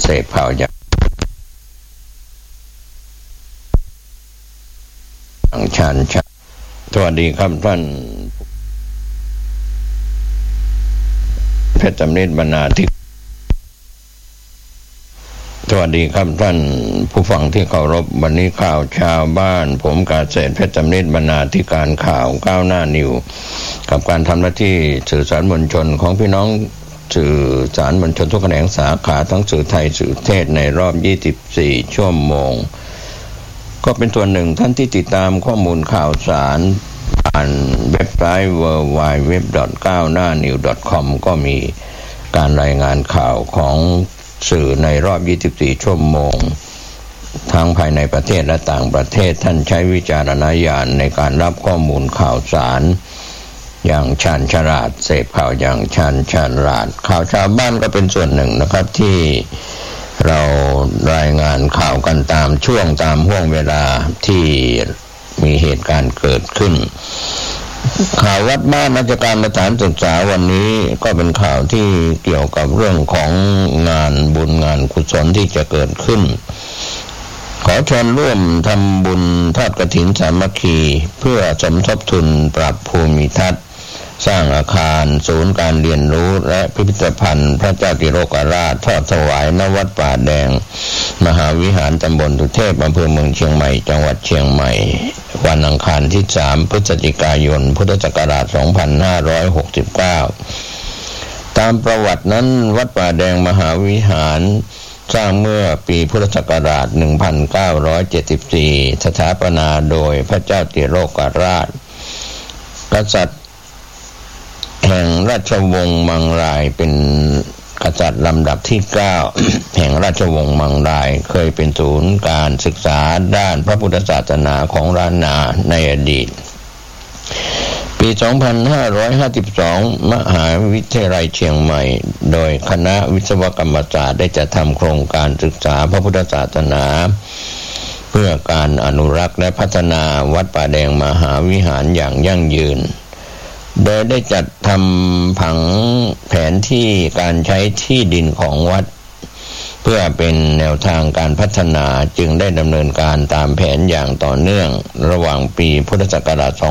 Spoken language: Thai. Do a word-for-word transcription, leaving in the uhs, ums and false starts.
พข่าวอย่างชันชันสวัสดีครับท่านเพชรสำเร็จบรรณาธิสวัสดีครับท่านผู้ฟังที่เคารพวันนี้ข่าวชาวบ้านผมกาเกษตรเพชรสำเร็จบรรณาธิการข่าวก้าวหน้านิวกับการทำหน้าที่สื่อสารมวลชนของพี่น้องสื่อสารมวลชนทุกแขนงสาขาทั้งสื่อไทยสื่อเทศในรอบยี่สิบสี่ชั่วโมงก็เป็นส่วนหนึ่งท่านที่ติดตามข้อมูลข่าวสารผ่านเว็บไซต์ ดับเบิลยู ดับเบิลยู ดับเบิลยู ดอท ก้าวหน้านิว ดอท คอม ก็มีการรายงานข่าวของสื่อในรอบยี่สิบสี่ชั่วโมงทั้งภายในประเทศและต่างประเทศท่านใช้วิจารณญาณในการรับข้อมูลข่าวสารอย่างชาญฉลาดเสพข่าวอย่างชาญฉลาดข่าวชาวบ้านก็เป็นส่วนหนึ่งนะครับที่เรารายงานข่าวกันตามช่วงตามห่วงเวลาที่มีเหตุการณ์เกิดขึ้นข่าววัดบ้านราชการสถานศึกษาวันนี้ก็เป็นข่าวที่เกี่ยวกับเรื่องของงานบุญงานกุศลที่จะเกิดขึ้นขอเชิญร่วมทำบุญทอดกฐินสามัคคีเพื่อสมทบทุนปรับภูมิทัศน์สร้างอาคารศูนย์การเรียนรู้และพิพิธภัณฑ์พระเจ้าติโลกราชทอดถวายณวัดป่าแดงมหาวิหารตำบลสุเทพอำเภอเมืองเชียงใหม่จังหวัดเชียงใหม่วันอังคารที่สามพฤศจิกายนพุทธศักราชสองพันห้าร้อยหกสิบเก้าตามประวัตินั้นวัดป่าแดงมหาวิหารสร้างเมื่อปีพุทธศักราชหนึ่งพันเก้าร้อยเจ็ดสิบสี่สถาปนาโดยพระเจ้าติโลกราชกษัตริย์แห่งราชวงศ์มังรายเป็นกษัตริย์ลำดับที่เก้า แห่งราชวงศ์มังรายเคยเป็นศูนย์การศึกษาด้านพระพุทธศาสนาของล้านนาในอดีตปีสองพันห้าร้อยห้าสิบสองมหาวิทยาลัยเชียงใหม่โดยคณะวิศวกรรมศาสตร์ได้จัดทำโครงการศึกษาพระพุทธศาสนาเพื่อการอนุรักษ์และพัฒนาวัดป่าแดงมหาวิหารอย่างยั่งยืนโดยได้จัดทำผังแผนที่การใช้ที่ดินของวัดเพื่อเป็นแนวทางการพัฒนาจึงได้ดำเนินการตามแผนอย่างต่อเนื่องระหว่างปีพุทธศักราช